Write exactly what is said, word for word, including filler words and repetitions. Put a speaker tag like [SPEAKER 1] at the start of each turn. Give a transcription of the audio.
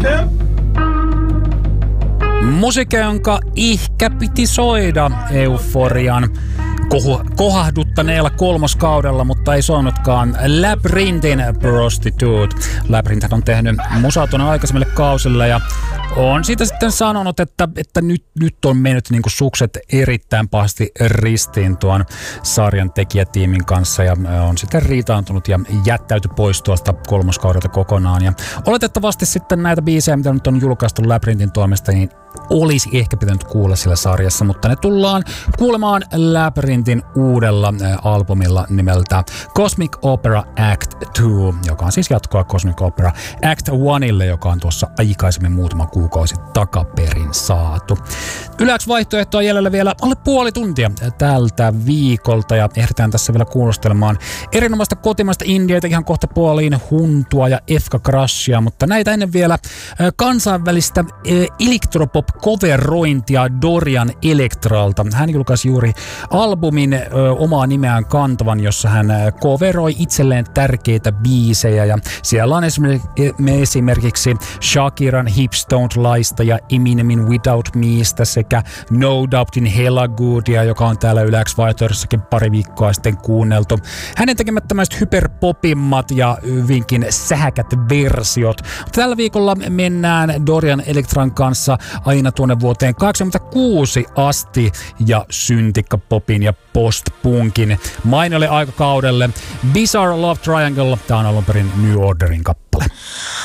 [SPEAKER 1] Musiikka, jonka ehkä piti soida Euforian kohu- kohahduttaneella kolmoskaudella, mutta ei soinutkaan. Labyrinthin Prostitute. Labyrinth on tehnyt musaa tuonne aikaisemmille kausille ja on siitä sitten sanonut, että, että nyt, nyt on mennyt niin kuin sukset erittäin pahasti ristiin tuon sarjan tekijätiimin kanssa ja on sitten riitaantunut ja jättäyty pois tuosta kolmoskaudelta kokonaan. Ja oletettavasti sitten näitä biisejä, mitä nyt on julkaistu Labyrinthin toimesta, niin olisi ehkä pitänyt kuulla sillä sarjassa, mutta ne tullaan kuulemaan Labyrinthin uudella albumilla nimeltä Cosmic Opera Act kaksi, joka on siis jatkoa Cosmic Opera Act Oneille, joka on tuossa aikaisemmin muutama kuukausi takaperin saatu. Yläks vaihtoehtoa jäljellä vielä alle puoli tuntia tältä viikolta ja ehditään tässä vielä kuulostelemaan erinomaista kotimaista indieitä ihan kohta puoliin Huntua ja Efka Crushia, mutta näitä ennen vielä kansainvälistä elektropop-coverointia Dorian Electralta. Hän julkaisi juuri albumin ö, omaa nimeään kantavan, jossa hän coveroi itselleen tärkeitä biisejä ja siellä on esimerkiksi Shakiran Hips Don't Lie'sta ja Eminemin Without Meistä sekä No Doubtin Hella Goodia, joka on täällä Yle X-vaihtoehdossakin pari viikkoa sitten kuunneltu. Hänen tekemättömäistä hyperpopimmat ja hyvinkin sähäkät versiot. Tällä viikolla mennään Dorian Electran kanssa aina tuonne vuoteen kahdeksankymmentäkuusi asti ja syntikkapopin ja postpunkin mainiolle aikakaudelle. Bizarre Love Triangle, tää on alun perin New Orderin kappale.